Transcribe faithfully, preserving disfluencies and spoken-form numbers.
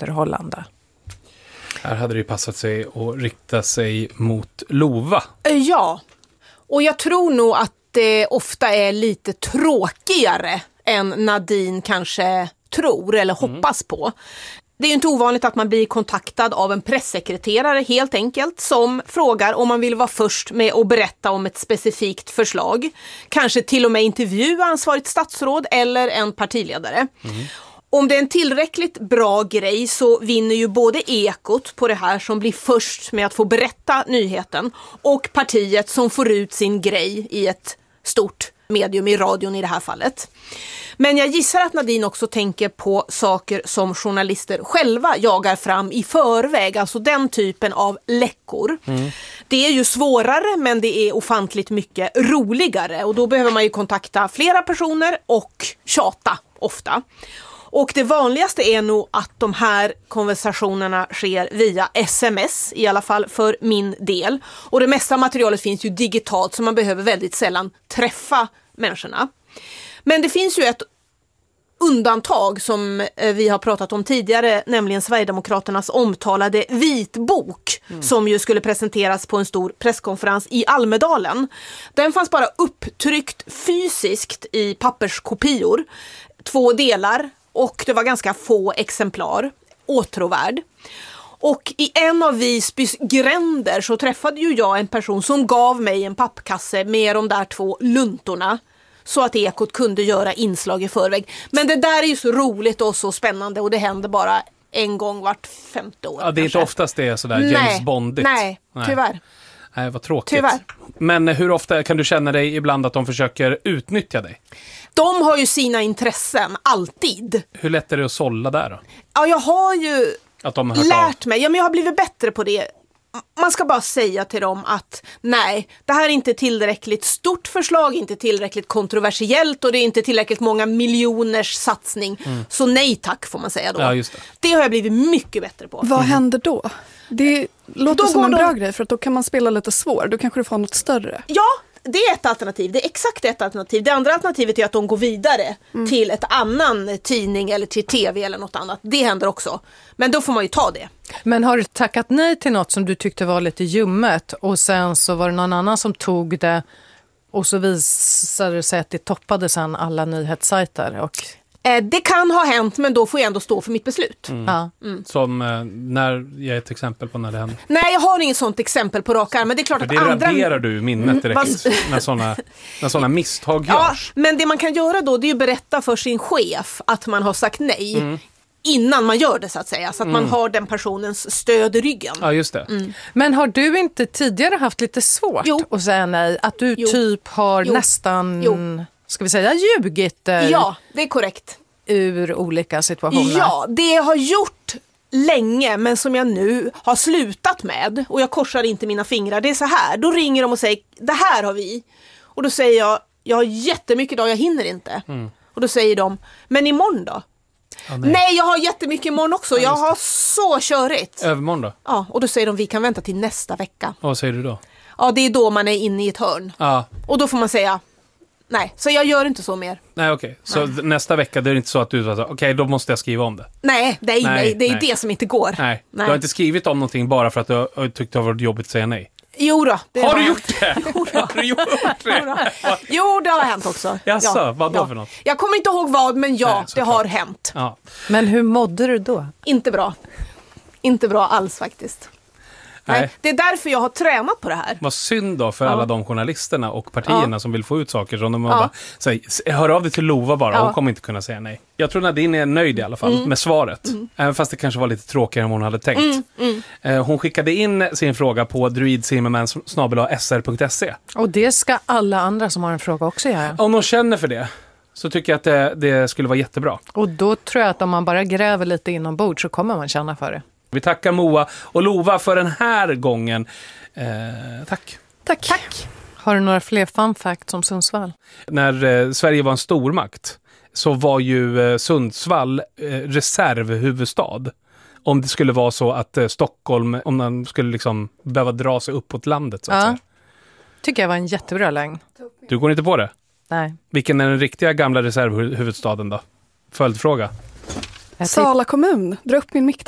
underhållande. Här hade det ju passat sig att rikta sig mot Lova. Ja, och jag tror nog att det ofta är lite tråkigare än Nadine kanske tror eller hoppas mm. på. Det är ju inte ovanligt att man blir kontaktad av en pressekreterare helt enkelt som frågar om man vill vara först med att berätta om ett specifikt förslag. Kanske till och med intervjua ansvarigt statsråd eller en partiledare. Mm. Om det är en tillräckligt bra grej så vinner ju både Ekot på det här som blir först med att få berätta nyheten och partiet som får ut sin grej i ett stort medium i radion i det här fallet. Men jag gissar att Nadine också tänker på saker som journalister själva jagar fram i förväg, alltså den typen av läckor. Mm. Det är ju svårare men det är ofantligt mycket roligare och då behöver man ju kontakta flera personer och tjata ofta. Och det vanligaste är nog att de här konversationerna sker via sms, i alla fall för min del. Och det mesta materialet finns ju digitalt så man behöver väldigt sällan träffa människorna. Men det finns ju ett undantag som vi har pratat om tidigare, nämligen Sverigedemokraternas omtalade vitbok mm. som ju skulle presenteras på en stor presskonferens i Almedalen. Den fanns bara upptryckt fysiskt i papperskopior, två delar. Och det var ganska få exemplar, åtråvärd. Och i en av Visbys gränder så träffade ju jag en person som gav mig en pappkasse med de där två luntorna. Så att Ekot kunde göra inslag i förväg. Men det där är ju så roligt och så spännande och det händer bara en gång vart femte år. Ja, det är kanske. inte oftast det är sådär James nej, Bondigt. Nej, nej, tyvärr. Nej, vad tråkigt. Tyvärr. Men hur ofta kan du känna dig ibland att de försöker utnyttja dig? De har ju sina intressen, alltid. Hur lätt är det att sålla där då? Ja, jag har ju att de har lärt mig. Ja, men jag har blivit bättre på det. Man ska bara säga till dem att nej, det här är inte tillräckligt stort förslag, inte tillräckligt kontroversiellt och det är inte tillräckligt många miljoners satsning. Mm. Så nej tack får man säga då. Ja, just det. Det har jag blivit mycket bättre på. Vad mm. händer då? Det låter då som en de... bra grej för att då kan man spela lite svår. Då kanske du får något större. Ja, det är ett alternativ. Det är exakt ett alternativ. Det andra alternativet är att de går vidare mm. till ett annan tidning eller till tv eller något annat. Det händer också. Men då får man ju ta det. Men har du tackat nej till något som du tyckte var lite ljummet och sen så var det någon annan som tog det och så visade det sig att det toppade sen alla nyhetssajter och... Eh, det kan ha hänt, men då får jag ändå stå för mitt beslut. Mm. Ja. Mm. Som eh, när, ge ett exempel på när det händer. Nej, jag har inget sånt exempel på rak arm, men det är klart för att det andra... Det raderar du i minnet direkt mm. när sådana när såna misstag ja, görs. Men det man kan göra då, det är att berätta för sin chef att man har sagt nej mm. innan man gör det så att säga. Så att mm. man har den personens stöd i ryggen. Ja, just det. Mm. Men har du inte tidigare haft lite svårt jo. att säga nej? Att du jo. typ har jo. nästan, jo. ska vi säga, ljugit? Eh, ja, det är korrekt. Ur olika situationer. Ja, det har gjort länge men som jag nu har slutat med och jag korsar inte mina fingrar. Det är så här, då ringer de och säger det här har vi. Och då säger jag, jag har jättemycket idag, jag hinner inte. Mm. Och då säger de, men imorgon då? Oh, nej. nej, jag har jättemycket imorgon också. Ja, jag har så körigt. Övermorgon då? Ja, och då säger de, vi kan vänta till nästa vecka. Och vad säger du då? Ja, det är då man är inne i ett hörn. Ja. Och då får man säga, nej, så jag gör inte så mer. Nej, okej. Okay. Så nej. Nästa vecka det är inte så att du säger, okej, okay, då måste jag skriva om det. Nej, nej, nej, nej. det är nej. det som inte går. Nej. nej, du har inte skrivit om någonting bara för att du har tyckt det har varit jobbigt att säga nej. Jo då, det har, har du hänt. gjort det? Jo då. Har du gjort det? Jo, det har hänt också. Jaså, ja. vad då ja. för något? Jag kommer inte ihåg vad, men ja, nej, det har hänt. Ja. Men hur mådde du då? Inte bra. Inte bra alls faktiskt. Nej. Nej. Det är därför jag har tränat på det här. Vad synd då för ja. alla de journalisterna och partierna ja. som vill få ut saker som de ja. bara säger, hör av dig till Lova bara, ja. hon kommer inte kunna säga nej. Jag tror Nadine är nöjd i alla fall mm. med svaret. Mm. Även fast det kanske var lite tråkigare än hon hade tänkt. Mm. Mm. Eh, hon skickade in sin fråga på druidsimmerman snabel-a s r punkt se. Och det ska alla andra som har en fråga också göra. Om de känner för det så tycker jag att det, det skulle vara jättebra. Och då tror jag att om man bara gräver lite inombords så kommer man känna för det. Vi tackar Moa och Lova för den här gången. Eh, tack. Tack. Tack. Har du några fler fun facts om Sundsvall? När eh, Sverige var en stormakt så var ju eh, Sundsvall eh, reservhuvudstad. Om det skulle vara så att eh, Stockholm, om man skulle liksom behöva dra sig uppåt landet så att ja. säga. Tycker jag var en jättebra längd. Du går inte på det? Nej. Vilken är den riktiga gamla reservhuvudstaden då? Följdfråga. Sala kommun. Dra upp min mick.